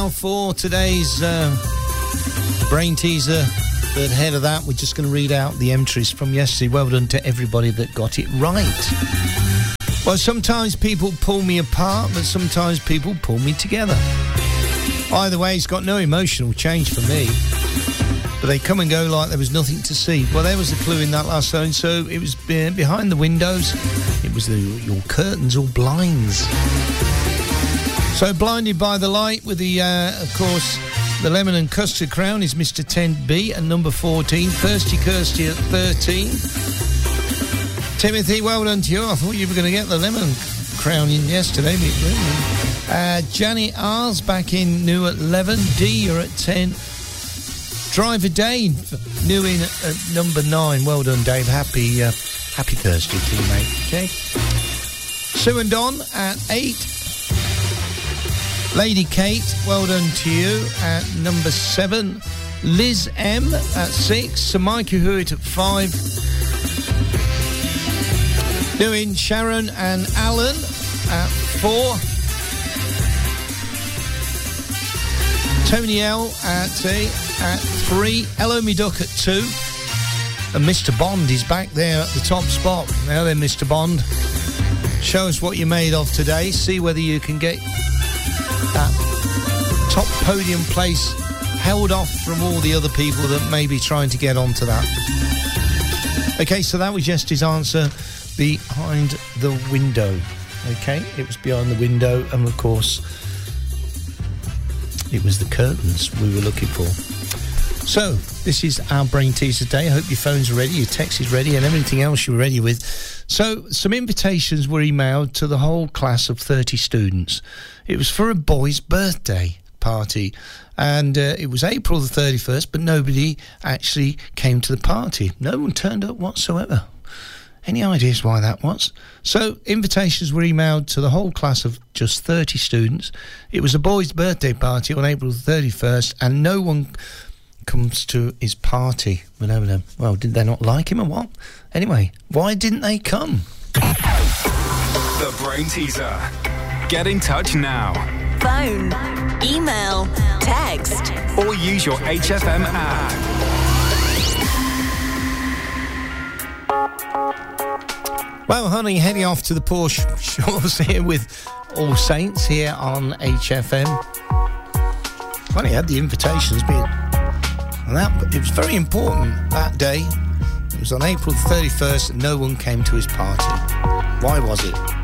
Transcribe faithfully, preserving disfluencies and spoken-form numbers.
For today's uh, brain teaser, but ahead of that, we're just going to read out the entries from yesterday. Well done to everybody that got it right. Well, sometimes people pull me apart, but sometimes people pull me together. Either way, it's got no emotional change for me. But they come and go like there was nothing to see. Well, there was a clue in that last song. So it was behind the windows. It was the, your curtains or blinds. So Blinded by the Light with the, uh, of course, the Lemon and Custard Crown is Mister ten B at number fourteen. Thirsty Kirsty at thirteen. Timothy, well done to you. I thought you were going to get the Lemon Crown in yesterday. Uh, Janet R's back in new at eleven. D, you're at ten. Driver Dane, new in at, at number nine. Well done, Dave. Happy, uh, happy Thursday to you, mate. Okay. Sue and Don at eight. Lady Kate, well done to you at number seven. Liz M at six. Sir Mikey Hewitt at five. Doing Sharon and Alan at four. Tony L at, uh, at three. Hello Me Duck at two. And Mister Bond is back there at the top spot. Now then, Mister Bond, show us what you're made of today. See whether you can get that top podium place held off from all the other people that may be trying to get onto that. Okay, so that was just his answer. Behind the window. Okay, it was behind the window, and of course it was the curtains we were looking for. So this is our brain teaser day. I hope your phones are ready, your text is ready, and everything else you're ready with. So some invitations were emailed to the whole class of thirty students. It was for a boy's birthday party, and uh, it was April the thirty-first, but nobody actually came to the party. No one turned up whatsoever. Any ideas why that was? So invitations were emailed to the whole class of just thirty students. It was a boy's birthday party on April the thirty-first, and no one comes to his party. Well, did they not like him or what? Anyway, why didn't they come? The Brain Teaser. Get in touch now. Phone, email, text, or use your H F M app. Well, honey, heading off to the Porsche Shores here with All Saints here on H F M. Funny, had the invitations been, and that it was very important that day. It was on April thirty-first, and no one came to his party. Why was it?